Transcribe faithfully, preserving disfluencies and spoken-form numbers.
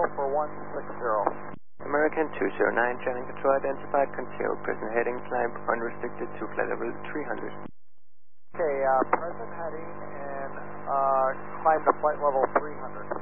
control for one six zero. American two zero nine, channel control identified, continue, present heading, climb unrestricted to flight level three hundred. Okay, uh, present heading and uh, climb to flight level three hundred.